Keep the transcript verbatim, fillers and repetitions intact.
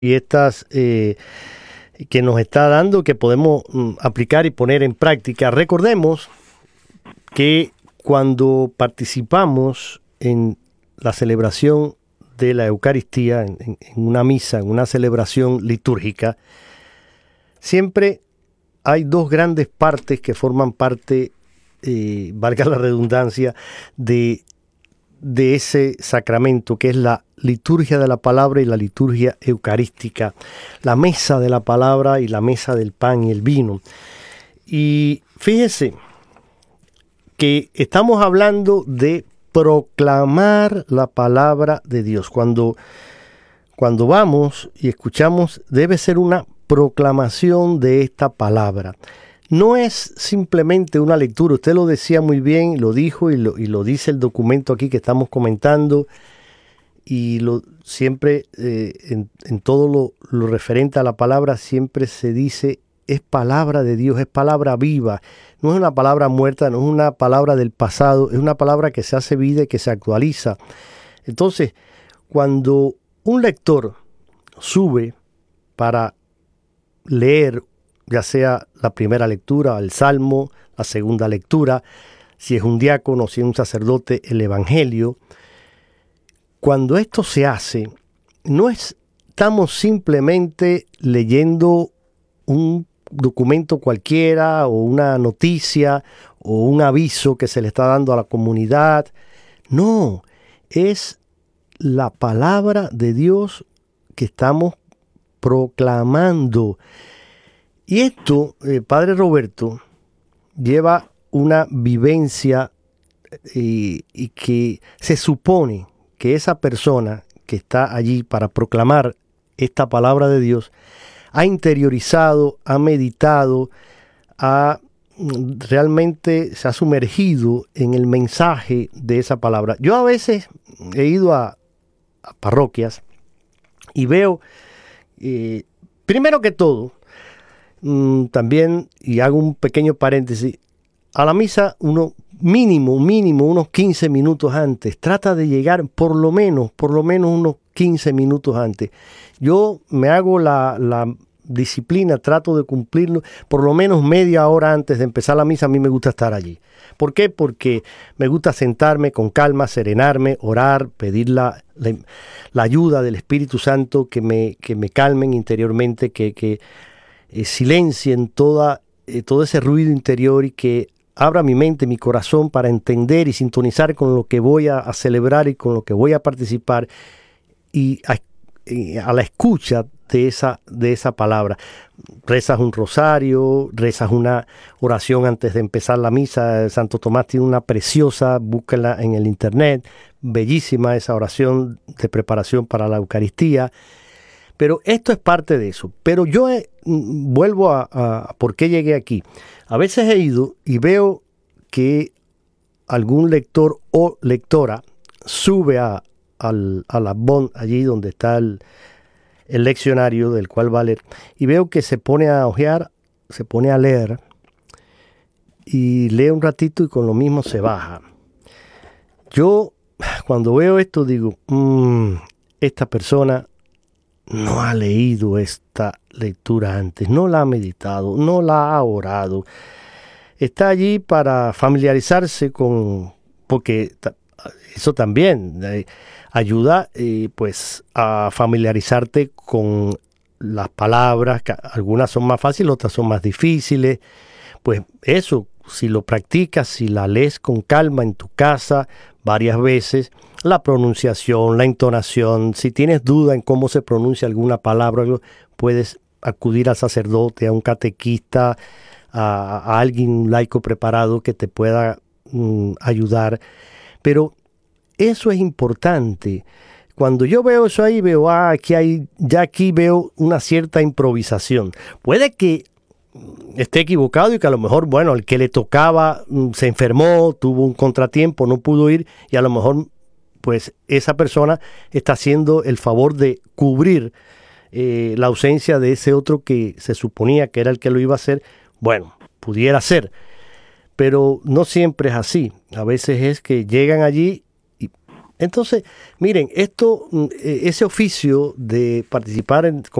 y estas eh, que nos está dando, que podemos mm, aplicar y poner en práctica. Recordemos que cuando participamos en la celebración de la Eucaristía, en, en, en una misa, en una celebración litúrgica, siempre hay dos grandes partes que forman parte, eh, valga la redundancia, de, de ese sacramento, que es la liturgia de la palabra y la liturgia eucarística, la mesa de la palabra y la mesa del pan y el vino. Y fíjese que estamos hablando de proclamar la palabra de Dios. Cuando, cuando vamos y escuchamos, debe ser una proclamación de esta palabra. No es simplemente una lectura, usted lo decía muy bien, lo dijo y lo, y lo dice el documento aquí que estamos comentando, y lo, siempre eh, en, en todo lo, lo referente a la palabra siempre se dice es palabra de Dios, es palabra viva, no es una palabra muerta, no es una palabra del pasado, es una palabra que se hace vida y que se actualiza. Entonces, cuando un lector sube para leer, ya sea la primera lectura, el Salmo, la segunda lectura, si es un diácono, si es un sacerdote, el Evangelio, cuando esto se hace, no estamos simplemente leyendo un documento cualquiera o una noticia o un aviso que se le está dando a la comunidad. No, es la palabra de Dios que estamos proclamando. Y esto, eh, Padre Roberto, lleva una vivencia eh, y que se supone que esa persona que está allí para proclamar esta palabra de Dios ha interiorizado, ha meditado, ha realmente se ha sumergido en el mensaje de esa palabra. Yo a veces he ido a, a parroquias y veo, eh, primero que todo, mmm, también, y hago un pequeño paréntesis, a la misa uno mínimo, mínimo unos quince minutos antes, trata de llegar por lo menos, por lo menos unos quince minutos antes. Yo me hago la, la disciplina, trato de cumplirlo, por lo menos media hora antes de empezar la misa. A mí me gusta estar allí. ¿Por qué? Porque me gusta sentarme con calma, serenarme, orar, pedir la, la, la ayuda del Espíritu Santo, que me, que me calmen interiormente, que, que eh, silencien toda, eh, todo ese ruido interior y que abra mi mente, mi corazón para entender y sintonizar con lo que voy a, a celebrar y con lo que voy a participar, y a, y a la escucha de esa, de esa palabra. Rezas un rosario, rezas una oración antes de empezar la misa. Santo Tomás tiene una preciosa, búsquenla en el internet, bellísima esa oración de preparación para la Eucaristía. Pero esto es parte de eso. Pero yo he, vuelvo a, a por qué llegué aquí. A veces he ido y veo que algún lector o lectora sube a, al, a la B O N, allí donde está el, el leccionario del cual va a leer, y veo que se pone a hojear, se pone a leer, y lee un ratito y con lo mismo se baja. Yo, cuando veo esto, digo, mmm, esta persona no ha leído esta lectura antes, no la ha meditado, no la ha orado. Está allí para familiarizarse con, porque eso también eh, ayuda eh, pues a familiarizarte con las palabras, que algunas son más fáciles, otras son más difíciles. Pues eso, si lo practicas, si la lees con calma en tu casa varias veces, la pronunciación, la entonación, si tienes duda en cómo se pronuncia alguna palabra, puedes acudir al sacerdote, a un catequista, a, a alguien, un laico preparado que te pueda mm, ayudar. Pero eso es importante. Cuando yo veo eso ahí, veo, ah, aquí hay, ya aquí veo una cierta improvisación. Puede que esté equivocado y que a lo mejor, bueno, el que le tocaba se enfermó, tuvo un contratiempo, no pudo ir, y a lo mejor pues esa persona está haciendo el favor de cubrir eh, la ausencia de ese otro que se suponía que era el que lo iba a hacer. Bueno, pudiera ser, pero no siempre es así. A veces es que llegan allí y Entonces, miren, esto, ese oficio de participar en